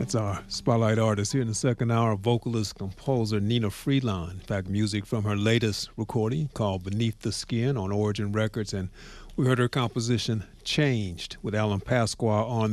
That's our spotlight artist here in the second hour, vocalist, composer Nina Freelon. In fact, music from her latest recording called Beneath the Skin on Origin Records. And we heard her composition Changed with Alan Pasqua on